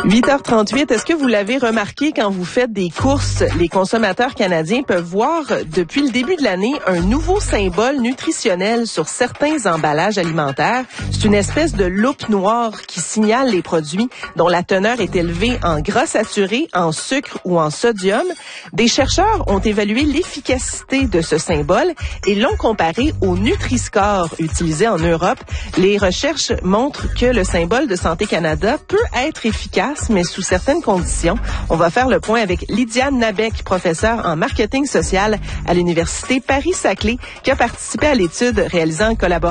8h38, est-ce que vous l'avez remarqué quand vous faites des courses? Les consommateurs canadiens peuvent voir depuis le début de l'année un nouveau symbole nutritionnel sur certains emballages alimentaires. C'est une espèce de loupe noire qui signale les produits dont la teneur est élevée en gras saturés, en sucre ou en sodium. Des chercheurs ont évalué l'efficacité de ce symbole et l'ont comparé au Nutri-Score utilisé en Europe. Les recherches montrent que le symbole de Santé Canada peut être efficace, mais sous certaines conditions. On va faire le point avec Lydiane Nabec, professeure en marketing social à l'Université Paris-Saclay, qui a participé à l'étude réalisée en collaboration